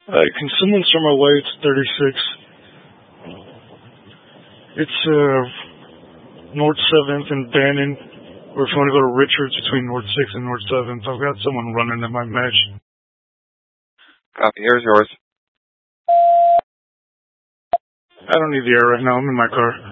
Can someone show my way? It's 36. It's North 7th and Bannon. Or if you want to go to Richards between North 6th and North 7th. I've got someone running that might match. Copy. Here's yours. I don't need the air right now. I'm in my car.